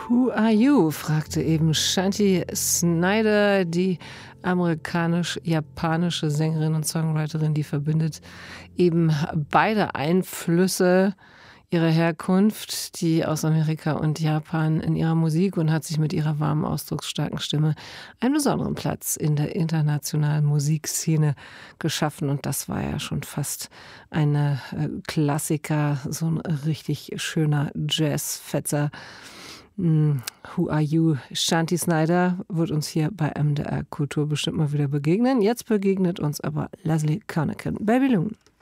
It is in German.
Who are you? Fragte eben Shanti Snyder, die amerikanisch-japanische Sängerin und Songwriterin, die verbindet eben beide Einflüsse ihrer Herkunft, die aus Amerika und Japan, in ihrer Musik und hat sich mit ihrer warmen, ausdrucksstarken Stimme einen besonderen Platz in der internationalen Musikszene geschaffen. Und das war ja schon fast ein Klassiker, so ein richtig schöner Jazzfetzer. Who Are You? Shanti Snyder wird uns hier bei MDR Kultur bestimmt mal wieder begegnen. Jetzt begegnet uns aber Leslie Kernaghan. Baby Loon.